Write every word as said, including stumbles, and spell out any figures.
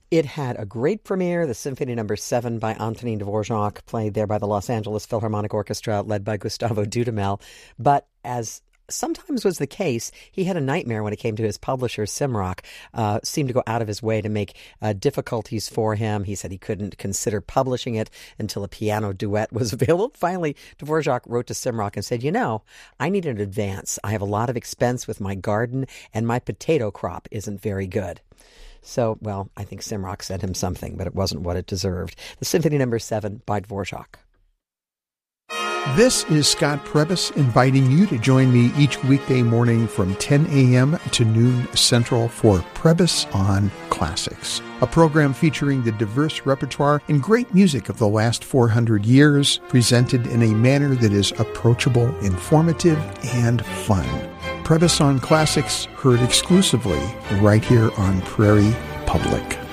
It had a great premiere, the Symphony Number seven by Antonin Dvorak, played there by the Los Angeles Philharmonic Orchestra, led by Gustavo Dudamel. But as sometimes was the case, he had a nightmare when it came to his publisher, Simrock. Uh, seemed to go out of his way to make uh, difficulties for him. He said he couldn't consider publishing it until a piano duet was available. Finally, Dvorak wrote to Simrock and said, you know, I need an advance. I have a lot of expense with my garden, and my potato crop isn't very good. So, well, I think Simrock sent him something, but it wasn't what it deserved. The Symphony Number seven by Dvorak. This is Scott Prebys inviting you to join me each weekday morning from ten a.m. to noon Central for Prebys on Classics, a program featuring the diverse repertoire and great music of the last four hundred years, presented in a manner that is approachable, informative, and fun. Prebys on Classics, heard exclusively right here on Prairie Public.